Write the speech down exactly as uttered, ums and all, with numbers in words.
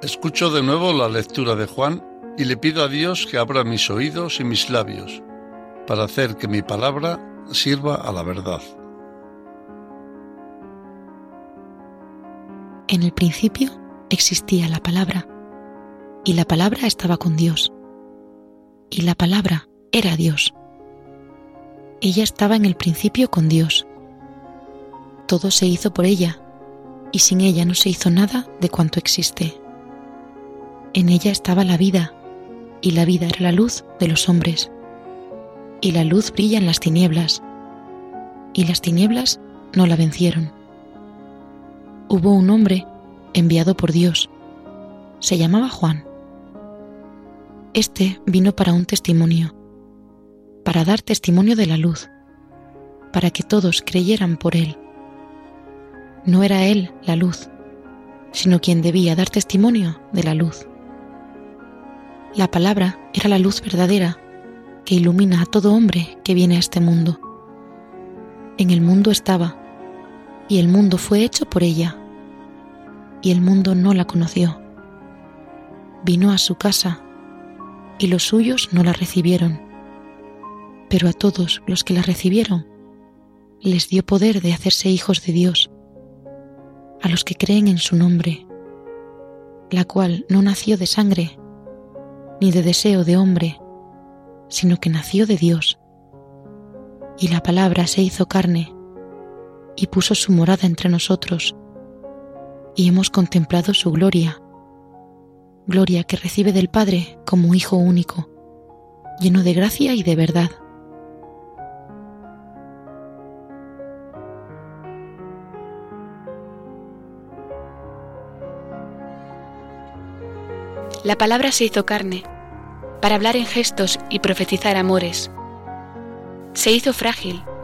Escucho de nuevo la lectura de Juan y le pido a Dios que abra mis oídos y mis labios para hacer que mi palabra sirva a la verdad. En el principio existía la palabra, y la palabra estaba con Dios, y la palabra era Dios. Ella estaba en el principio con Dios. Todo se hizo por ella, y sin ella no se hizo nada de cuanto existe. En ella estaba la vida, y la vida era la luz de los hombres. Y la luz brilla en las tinieblas, y las tinieblas no la vencieron. Hubo un hombre enviado por Dios. Se llamaba Juan. Este vino para un testimonio, para dar testimonio de la luz, para que todos creyeran por él. No era él la luz, sino quien debía dar testimonio de la luz. La palabra era la luz verdadera que ilumina a todo hombre que viene a este mundo. En el mundo estaba, y el mundo fue hecho por ella, y el mundo no la conoció. Vino a su casa, y los suyos no la recibieron, pero a todos los que la recibieron, les dio poder de hacerse hijos de Dios, a los que creen en su nombre, la cual no nació de sangre, ni de deseo de hombre, sino que nació de Dios. Y la palabra se hizo carne, y puso su morada entre nosotros, y hemos contemplado su gloria, gloria que recibe del Padre como Hijo único, lleno de gracia y de verdad. La palabra se hizo carne, para hablar en gestos y profetizar amores. Se hizo frágil,